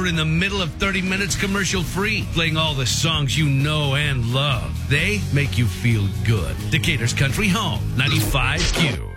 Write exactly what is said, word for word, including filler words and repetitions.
in the middle of thirty minutes commercial free, playing all the songs you know and love. They make you feel good. Decatur's Country Home, ninety-five Q.